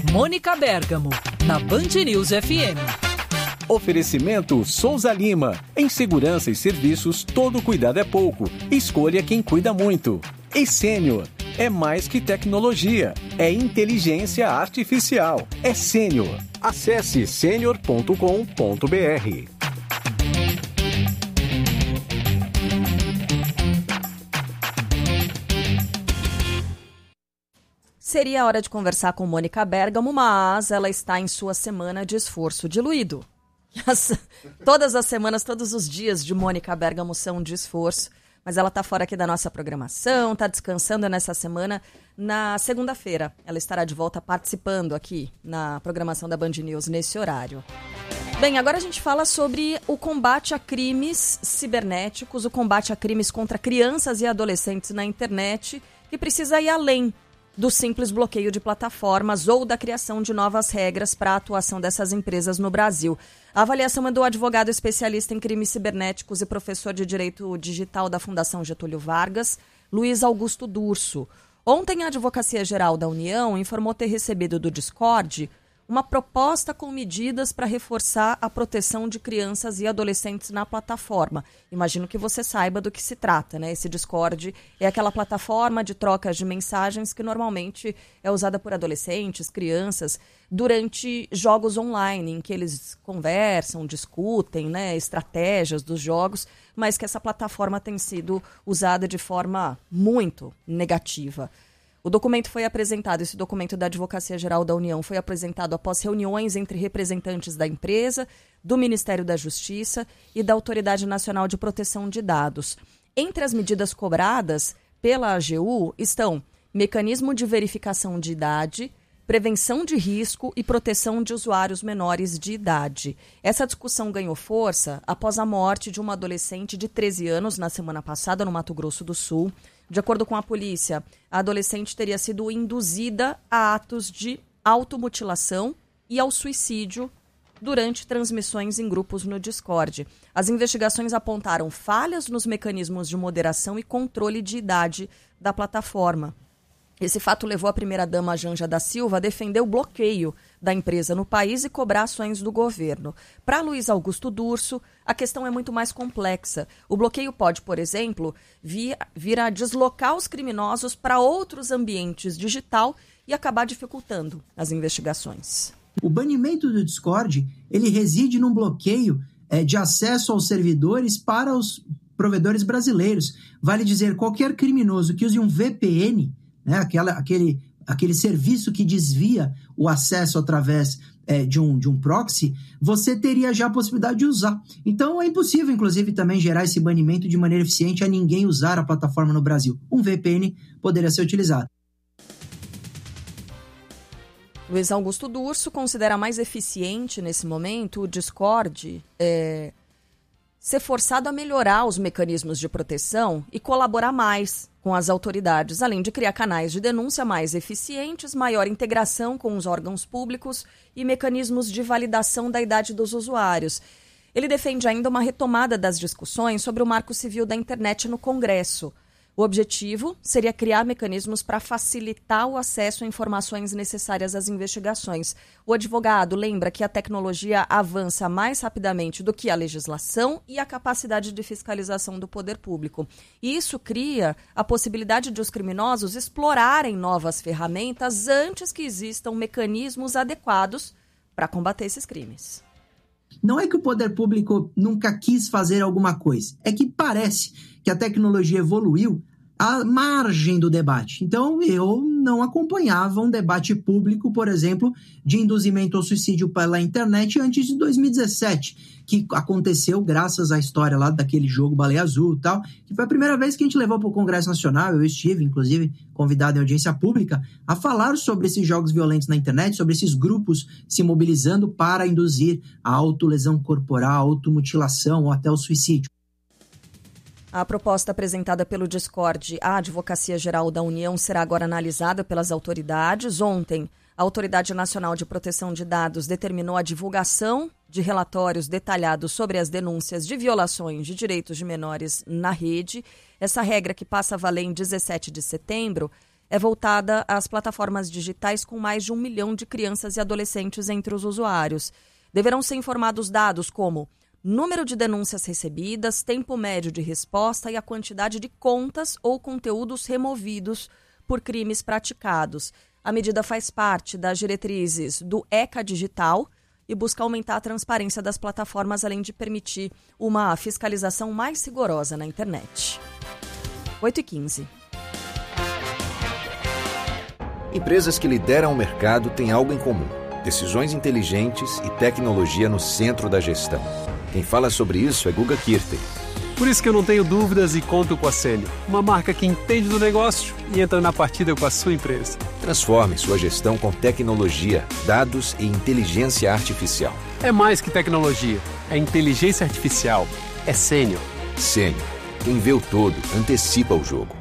Mônica Bergamo, na Band News FM. Oferecimento Souza Lima. Em segurança e serviços, todo cuidado é pouco. Escolha quem cuida muito. E Sênior. É mais que tecnologia. É inteligência artificial. É Sênior. Acesse senior.com.br. Seria hora de conversar com Mônica Bergamo, mas ela está em sua semana de esforço diluído. Todas as semanas, todos os dias de Mônica Bergamo são de esforço, mas ela está fora aqui da nossa programação, está descansando nessa semana. Na segunda-feira, ela estará de volta participando aqui na programação da Band News nesse horário. Bem, agora a gente fala sobre o combate a crimes cibernéticos, o combate a crimes contra crianças e adolescentes na internet, que precisa ir além do simples bloqueio de plataformas ou da criação de novas regras para a atuação dessas empresas no Brasil. A avaliação é do advogado especialista em crimes cibernéticos e professor de Direito Digital da Fundação Getúlio Vargas, Luiz Augusto Durso. Ontem, a Advocacia Geral da União informou ter recebido do Discord uma proposta com medidas para reforçar a proteção de crianças e adolescentes na plataforma. Imagino que você saiba do que se trata, né? Esse Discord é aquela plataforma de trocas de mensagens que normalmente é usada por adolescentes, crianças, durante jogos online, em que eles conversam, discutem, né, estratégias dos jogos, mas que essa plataforma tem sido usada de forma muito negativa. O documento foi apresentado, esse documento da Advocacia Geral da União foi apresentado após reuniões entre representantes da empresa, do Ministério da Justiça e da Autoridade Nacional de Proteção de Dados. Entre as medidas cobradas pela AGU estão mecanismo de verificação de idade, prevenção de risco e proteção de usuários menores de idade. Essa discussão ganhou força após a morte de uma adolescente de 13 anos na semana passada no Mato Grosso do Sul. De acordo com a polícia, a adolescente teria sido induzida a atos de automutilação e ao suicídio durante transmissões em grupos no Discord. As investigações apontaram falhas nos mecanismos de moderação e controle de idade da plataforma. Esse fato levou a primeira-dama Janja da Silva a defender o bloqueio da empresa no país e cobrar ações do governo. Para Luiz Augusto Durso, a questão é muito mais complexa. O bloqueio pode, por exemplo, vir a deslocar os criminosos para outros ambientes digital e acabar dificultando as investigações. O banimento do Discord, ele reside num bloqueio de acesso aos servidores para os provedores brasileiros. Vale dizer, qualquer criminoso que use um VPN, né, aquele serviço que desvia o acesso através de um proxy, você teria já a possibilidade de usar. Então é impossível, inclusive, também gerar esse banimento de maneira eficiente a ninguém usar a plataforma no Brasil. Um VPN poderia ser utilizado. Luiz Augusto Durso considera mais eficiente nesse momento o Discord ser forçado a melhorar os mecanismos de proteção e colaborar mais com as autoridades, além de criar canais de denúncia mais eficientes, maior integração com os órgãos públicos e mecanismos de validação da idade dos usuários. Ele defende ainda uma retomada das discussões sobre o Marco Civil da Internet no Congresso. O objetivo seria criar mecanismos para facilitar o acesso a informações necessárias às investigações. O advogado lembra que a tecnologia avança mais rapidamente do que a legislação e a capacidade de fiscalização do poder público. E isso cria a possibilidade de os criminosos explorarem novas ferramentas antes que existam mecanismos adequados para combater esses crimes. Não é que o poder público nunca quis fazer alguma coisa, é que parece que a tecnologia evoluiu à margem do debate. Então, eu não acompanhava um debate público, por exemplo, de induzimento ao suicídio pela internet antes de 2017, que aconteceu graças à história lá daquele jogo Baleia Azul e tal, que foi a primeira vez que a gente levou para o Congresso Nacional. Eu estive, inclusive, convidado em audiência pública, a falar sobre esses jogos violentos na internet, sobre esses grupos se mobilizando para induzir a autolesão corporal, a automutilação ou até o suicídio. A proposta apresentada pelo Discord à Advocacia Geral da União será agora analisada pelas autoridades. Ontem, a Autoridade Nacional de Proteção de Dados determinou a divulgação de relatórios detalhados sobre as denúncias de violações de direitos de menores na rede. Essa regra, que passa a valer em 17 de setembro, é voltada às plataformas digitais com mais de 1 milhão de crianças e adolescentes entre os usuários. Deverão ser informados dados como número de denúncias recebidas, tempo médio de resposta e a quantidade de contas ou conteúdos removidos por crimes praticados. A medida faz parte das diretrizes do ECA Digital e busca aumentar a transparência das plataformas, além de permitir uma fiscalização mais rigorosa na internet. 8h15. Empresas que lideram o mercado têm algo em comum: decisões inteligentes e tecnologia no centro da gestão. Quem fala sobre isso é Guga Kirten. Por isso que eu não tenho dúvidas e conto com a Sênior, uma marca que entende do negócio e entra na partida com a sua empresa. Transforme sua gestão com tecnologia, dados e inteligência artificial. É mais que tecnologia, é inteligência artificial, é Sênior. Sênior, quem vê o todo, antecipa o jogo.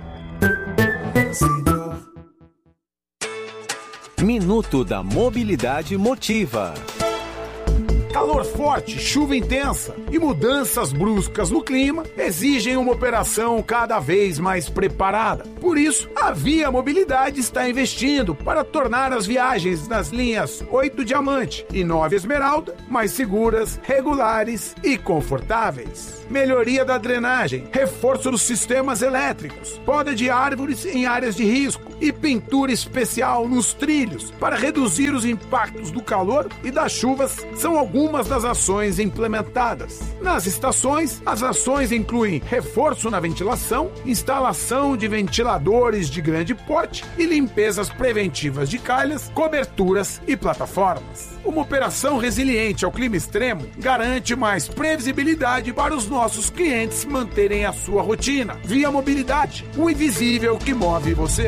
Minuto da Mobilidade Motiva. Calor forte, chuva intensa e mudanças bruscas no clima exigem uma operação cada vez mais preparada. Por isso, a Via Mobilidade está investindo para tornar as viagens nas linhas 8 Diamante e 9 Esmeralda mais seguras, regulares e confortáveis. Melhoria da drenagem, reforço dos sistemas elétricos, poda de árvores em áreas de risco e pintura especial nos trilhos para reduzir os impactos do calor e das chuvas são algumas das ações implementadas. Nas estações, as ações incluem reforço na ventilação, instalação de ventiladores de grande porte e limpezas preventivas de calhas, coberturas e plataformas. Uma operação resiliente ao clima extremo garante mais previsibilidade para os nossos clientes manterem a sua rotina. Via Mobilidade, o invisível que move você.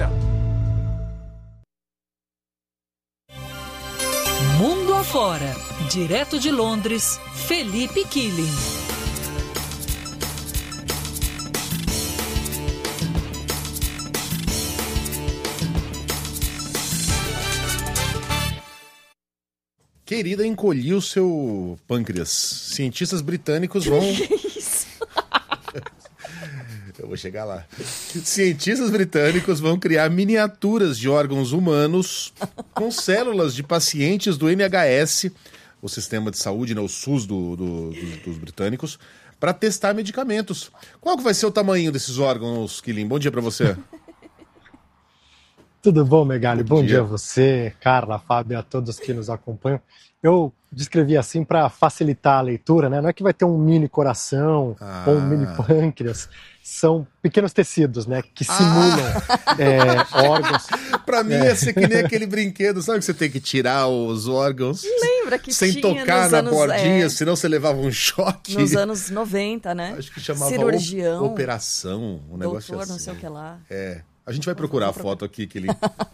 Mundo afora, direto de Londres, Felipe Killing. Querida, encolhi o seu pâncreas. Cientistas britânicos vão... Eu vou chegar lá. Cientistas britânicos vão criar miniaturas de órgãos humanos com células de pacientes do NHS, o sistema de saúde, né, o SUS dos britânicos, para testar medicamentos. Qual que vai ser o tamanho desses órgãos, Killing? Bom dia para você. Tudo bom, Megali? Bom dia a você, Carla, Fábio, a todos que nos acompanham. Eu descrevi assim para facilitar a leitura, né? Não é que vai ter um mini coração ou um mini pâncreas. São pequenos tecidos, né? Que simulam órgãos. Para mim ia ser que nem aquele brinquedo, sabe que você tem que tirar os órgãos Lembra que sem tinha tocar na anos, bordinha, senão você levava um choque. Nos anos 90, né? Acho que chamava cirurgião, operação, um negócio doutor, assim. não sei o que lá. A gente vai procurar a foto aqui, que ele...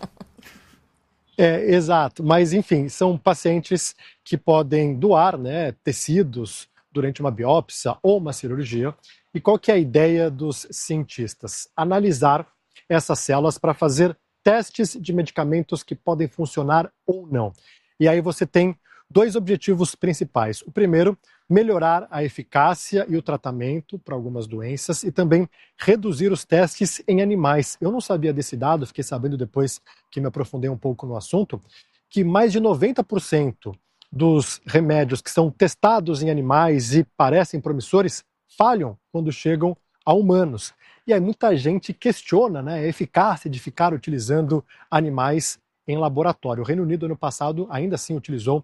Exato, mas enfim, são pacientes que podem doar, né, tecidos durante uma biópsia ou uma cirurgia. E qual que é a ideia dos cientistas? Analisar essas células para fazer testes de medicamentos que podem funcionar ou não. E aí você tem dois objetivos principais. O primeiro, melhorar a eficácia e o tratamento para algumas doenças e também reduzir os testes em animais. Eu não sabia desse dado, fiquei sabendo depois que me aprofundei um pouco no assunto, que mais de 90% dos remédios que são testados em animais e parecem promissores falham quando chegam a humanos. E aí muita gente questiona, né, a eficácia de ficar utilizando animais em laboratório. O Reino Unido, ano passado, ainda assim utilizou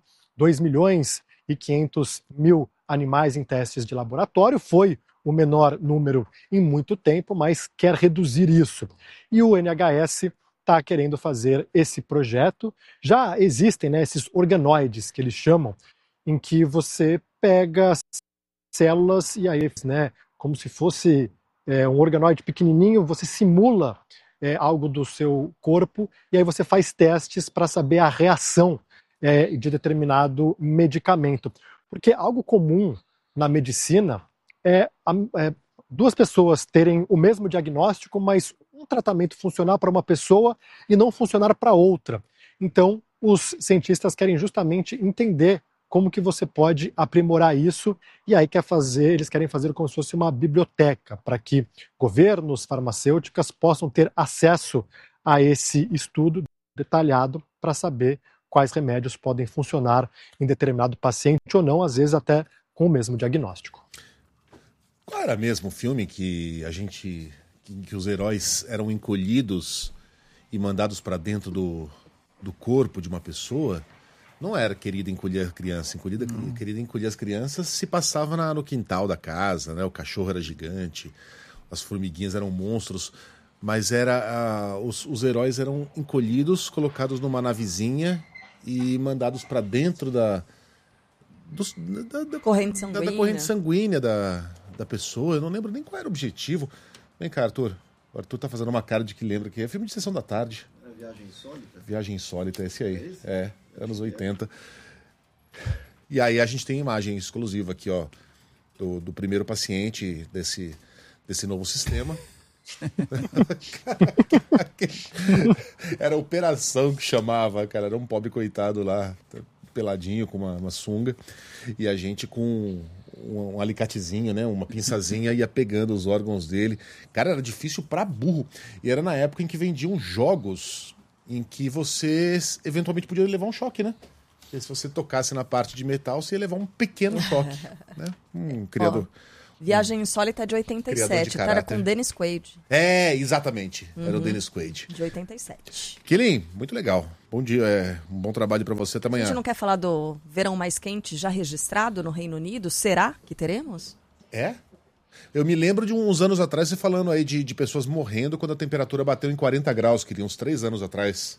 2.500.000 animais em testes de laboratório. Foi o menor número em muito tempo, mas quer reduzir isso. E o NHS está querendo fazer esse projeto. Já existem, né, esses organoides, que eles chamam, em que você pega células e aí, né, como se fosse um organoide pequenininho, você simula algo do seu corpo e aí você faz testes para saber a reação de determinado medicamento. Porque algo comum na medicina é duas pessoas terem o mesmo diagnóstico, mas um tratamento funcionar para uma pessoa e não funcionar para outra. Então, os cientistas querem justamente entender como que você pode aprimorar isso, e aí eles querem fazer como se fosse uma biblioteca, para que governos, farmacêuticas possam ter acesso a esse estudo detalhado para saber quais remédios podem funcionar em determinado paciente ou não, às vezes até com o mesmo diagnóstico. Qual era mesmo o filme que os heróis eram encolhidos e mandados para dentro do corpo de uma pessoa? Não era Querida Encolher a Criança. Querida Encolher as Crianças se passava no quintal da casa, né? O cachorro era gigante, as formiguinhas eram monstros, mas os heróis eram encolhidos, colocados numa navezinha e mandados para dentro da corrente sanguínea. Da corrente sanguínea da pessoa. Eu não lembro nem qual era o objetivo. Vem cá, Arthur. O Arthur tá fazendo uma cara de que lembra que é filme de Sessão da Tarde. Viagem Insólita? Viagem Insólita, esse aí. Anos 80. E aí a gente tem imagem exclusiva aqui, ó, do primeiro paciente desse novo sistema. Era operação que chamava, cara. Era um pobre coitado lá, peladinho, com uma sunga. E a gente com um alicatezinho, né? Uma pinçazinha, ia pegando os órgãos dele. Cara, era difícil pra burro. E era na época em que vendiam jogos em que você eventualmente podia levar um choque, né? Porque se você tocasse na parte de metal, você ia levar um pequeno choque, né? Criador. Viagem Insólita é de 87, era com Dennis Quaid. Exatamente. Era o Dennis Quaid. De 87. Killing, muito legal. Bom dia, um bom trabalho para você até amanhã. A gente não quer falar do verão mais quente já registrado no Reino Unido? Será que teremos? Eu me lembro de uns anos atrás você falando aí de pessoas morrendo quando a temperatura bateu em 40 graus, que uns 3 anos atrás.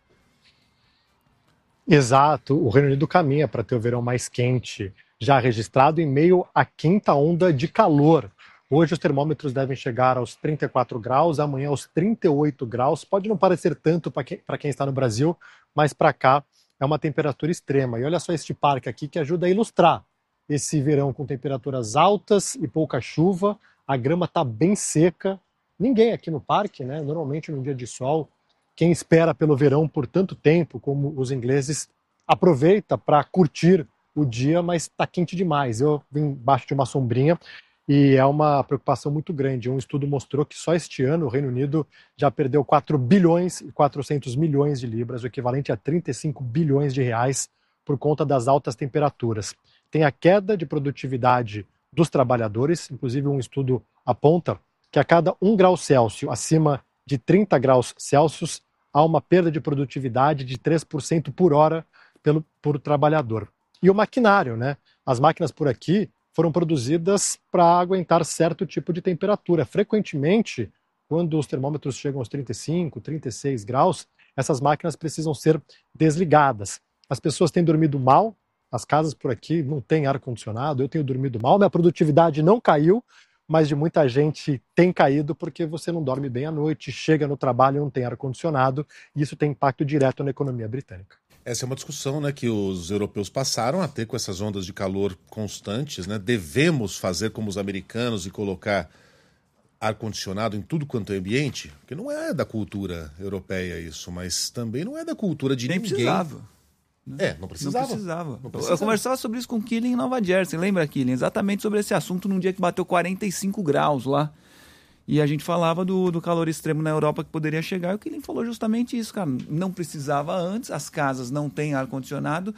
Exato, o Reino Unido caminha para ter o verão mais quente já registrado em meio à quinta onda de calor. Hoje os termômetros devem chegar aos 34 graus, amanhã aos 38 graus. Pode não parecer tanto para quem está no Brasil, mas para cá é uma temperatura extrema. E olha só este parque aqui que ajuda a ilustrar esse verão com temperaturas altas e pouca chuva. A grama está bem seca. Ninguém aqui no parque, né? Normalmente num dia de sol, quem espera pelo verão por tanto tempo, como os ingleses, aproveita para curtir o dia, mas está quente demais. Eu vim embaixo de uma sombrinha e é uma preocupação muito grande. Um estudo mostrou que só este ano o Reino Unido já perdeu 4 bilhões e 400 milhões de libras, o equivalente a 35 bilhões de reais, por conta das altas temperaturas. Tem a queda de produtividade dos trabalhadores, inclusive um estudo aponta que a cada 1 grau Celsius acima de 30 graus Celsius há uma perda de produtividade de 3% por hora por trabalhador. E o maquinário, né? As máquinas por aqui foram produzidas para aguentar certo tipo de temperatura. Frequentemente, quando os termômetros chegam aos 35, 36 graus, essas máquinas precisam ser desligadas. As pessoas têm dormido mal, as casas por aqui não têm ar-condicionado, eu tenho dormido mal, minha produtividade não caiu, mas de muita gente tem caído porque você não dorme bem à noite, chega no trabalho e não tem ar-condicionado, e isso tem impacto direto na economia britânica. Essa é uma discussão, né, que os europeus passaram a ter com essas ondas de calor constantes, né? Devemos fazer como os americanos e colocar ar-condicionado em tudo quanto é ambiente? Porque não é da cultura europeia isso, mas também não é da cultura de ninguém. Precisava. Não precisava. Não precisava. Eu conversava sobre isso com o Killing em Nova Jersey, lembra, Killing? Exatamente sobre esse assunto num dia que bateu 45 graus lá. E a gente falava do calor extremo na Europa que poderia chegar, e o Killing falou justamente isso, cara. Não precisava antes, as casas não têm ar-condicionado,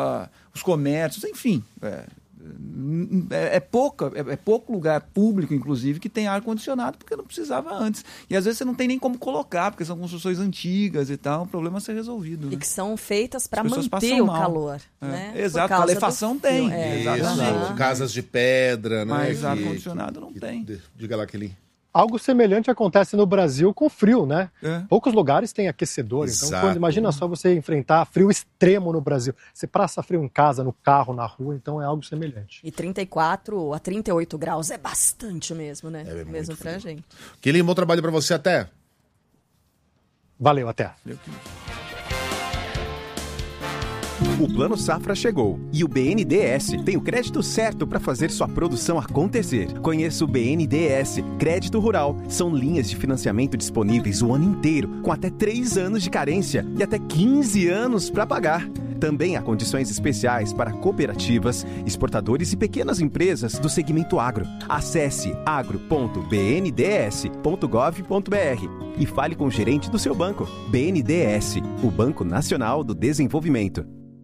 os comércios, enfim. É pouco lugar público, inclusive, que tem ar-condicionado, porque não precisava antes. E às vezes você não tem nem como colocar, porque são construções antigas e tal, o problema é ser resolvido. Né? E que são feitas para manter o calor. Né? Exato, calefação tem. Exatamente. Casas de pedra, né? Mas ar-condicionado não tem. Diga lá, Killing. Algo semelhante acontece no Brasil com frio, né? Poucos lugares têm aquecedor. Exato. Então, imagina só você enfrentar frio extremo no Brasil. Você passa frio em casa, no carro, na rua, então é algo semelhante. E 34 a 38 graus é bastante mesmo, né? É mesmo pra gente. Killing, bom trabalho pra você, até. Valeu, até. O Plano Safra chegou e o BNDES tem o crédito certo para fazer sua produção acontecer. Conheça o BNDES Crédito Rural. São linhas de financiamento disponíveis o ano inteiro, com até 3 anos de carência e até 15 anos para pagar. Também há condições especiais para cooperativas, exportadores e pequenas empresas do segmento agro. Acesse agro.bnds.gov.br e fale com o gerente do seu banco. BNDES, o Banco Nacional do Desenvolvimento.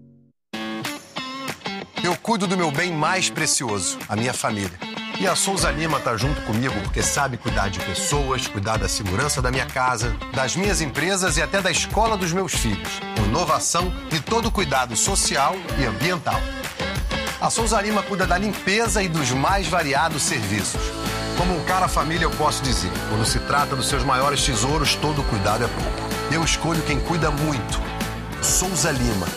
Eu cuido do meu bem mais precioso, a minha família. E a Souza Lima tá junto comigo porque sabe cuidar de pessoas, cuidar da segurança da minha casa, das minhas empresas e até da escola dos meus filhos. Com inovação e todo cuidado social e ambiental. A Souza Lima cuida da limpeza e dos mais variados serviços. Como um cara família, eu posso dizer, quando se trata dos seus maiores tesouros, todo cuidado é pouco. Eu escolho quem cuida muito. Souza Lima.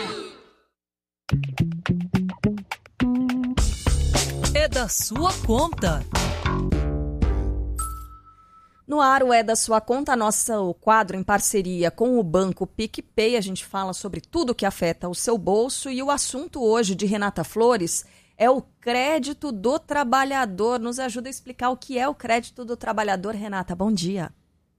É da sua conta. No ar, o É da Sua Conta, o quadro em parceria com o Banco PicPay. A gente fala sobre tudo que afeta o seu bolso. E o assunto hoje de Renata Flores é o crédito do trabalhador. Nos ajuda a explicar o que é o crédito do trabalhador. Renata, bom dia.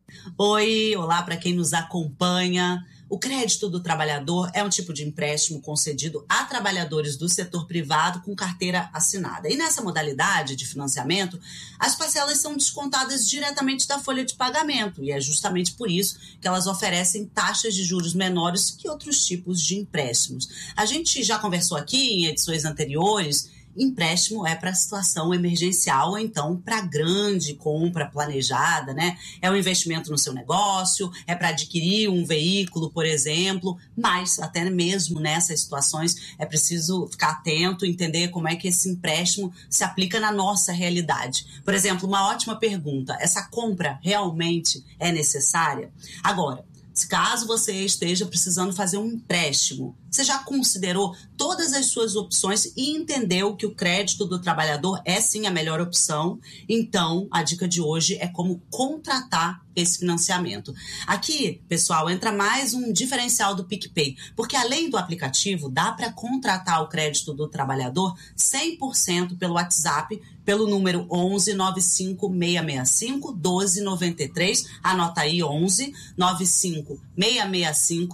Oi, olá para quem nos acompanha. O crédito do trabalhador é um tipo de empréstimo concedido a trabalhadores do setor privado com carteira assinada. E nessa modalidade de financiamento, as parcelas são descontadas diretamente da folha de pagamento. E é justamente por isso que elas oferecem taxas de juros menores que outros tipos de empréstimos. A gente já conversou aqui em edições anteriores. Empréstimo é para situação emergencial ou então para grande compra planejada, né? É um investimento no seu negócio, é para adquirir um veículo, por exemplo, mas até mesmo nessas situações é preciso ficar atento, entender como é que esse empréstimo se aplica na nossa realidade. Por exemplo, uma ótima pergunta, essa compra realmente é necessária? Agora, caso você esteja precisando fazer um empréstimo, você já considerou todas as suas opções e entendeu que o crédito do trabalhador é sim a melhor opção? Então, a dica de hoje é como contratar esse financiamento. Aqui, pessoal, entra mais um diferencial do PicPay, porque além do aplicativo, dá para contratar o crédito do trabalhador 100% pelo WhatsApp, pelo número 11 95 665 1293. Anota aí, 11 95 665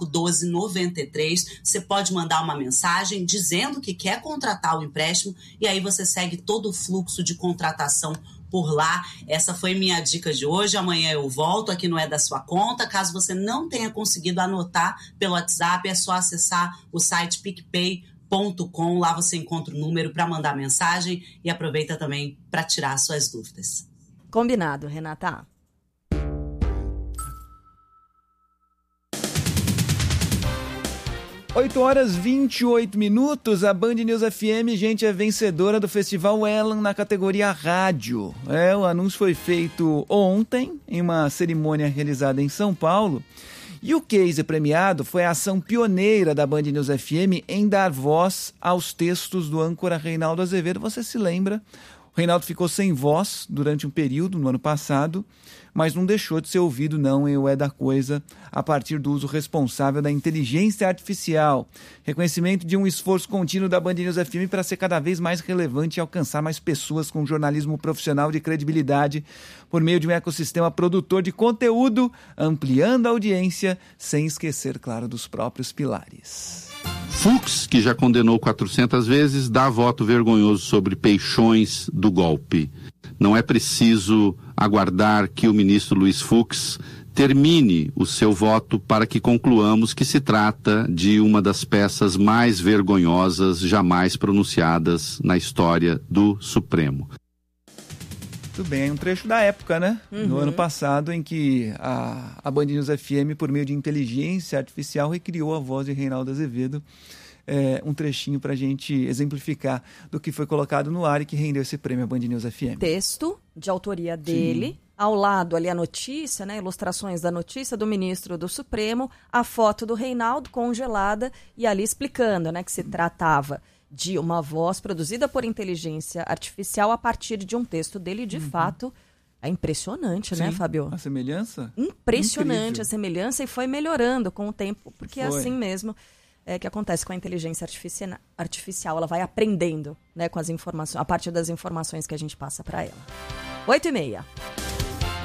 1293. Você pode mandar uma mensagem dizendo que quer contratar o empréstimo e aí você segue todo o fluxo de contratação por lá. Essa foi minha dica de hoje. Amanhã eu volto, aqui não é da sua conta. Caso você não tenha conseguido anotar pelo WhatsApp, é só acessar o site picpay.com. Lá você encontra o número para mandar mensagem e aproveita também para tirar suas dúvidas. Combinado, Renata. Oito horas 28 minutos, a Band News FM, gente, é vencedora do Festival Elan na categoria rádio. O anúncio foi feito ontem, em uma cerimônia realizada em São Paulo. E o case premiado foi a ação pioneira da Band News FM em dar voz aos textos do âncora Reinaldo Azevedo. Você se lembra? O Reinaldo ficou sem voz durante um período, no ano passado, mas não deixou de ser ouvido não em O É da Coisa, a partir do uso responsável da inteligência artificial. Reconhecimento de um esforço contínuo da Band News FM para ser cada vez mais relevante e alcançar mais pessoas com jornalismo profissional de credibilidade por meio de um ecossistema produtor de conteúdo, ampliando a audiência, sem esquecer, claro, dos próprios pilares. Fux, que já condenou 400 vezes, dá voto vergonhoso sobre peixões do golpe. Não é preciso aguardar que o ministro Luiz Fux termine o seu voto para que concluamos que se trata de uma das peças mais vergonhosas jamais pronunciadas na história do Supremo. Tudo bem, é um trecho da época, né? No ano passado, em que a Band News FM, por meio de inteligência artificial, recriou a voz de Reinaldo Azevedo. Um trechinho para a gente exemplificar do que foi colocado no ar e que rendeu esse prêmio à Band News FM. Texto de autoria dele, sim. Ao lado ali a notícia, né, ilustrações da notícia do ministro do Supremo, a foto do Reinaldo congelada e ali explicando, né, que se tratava de uma voz produzida por inteligência artificial a partir de um texto dele. De fato, é impressionante, sim, né, Fábio? A semelhança? Impressionante. Incrível. A semelhança, e foi melhorando com o tempo, porque é assim mesmo que acontece com a inteligência artificial. Ela vai aprendendo, né, com as informações, a partir das informações que a gente passa para ela. 8h30.